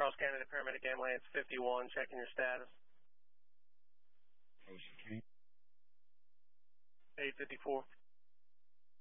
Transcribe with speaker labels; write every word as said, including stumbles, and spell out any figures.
Speaker 1: Charles Kennedy, paramedic ambulance fifty-one, checking your status.
Speaker 2: Motion carried.
Speaker 1: eight fifty-four.